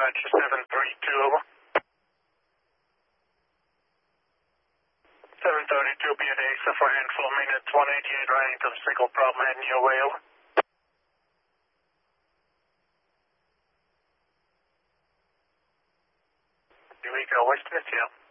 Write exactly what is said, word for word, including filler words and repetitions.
Roger, seven three two, over. seven thirty-two, be at A S A for handful minutes, one eighty-eight running to the signal problem heading your way, over. Eureka, Western, yeah.